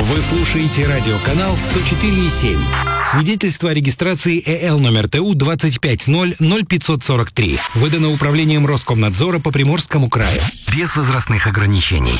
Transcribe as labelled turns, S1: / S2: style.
S1: Вы слушаете радиоканал 104,7. Свидетельство о регистрации ЭЛ номер ТУ 25000543. Выдано Управлением Роскомнадзора по Приморскому краю. Без возрастных ограничений.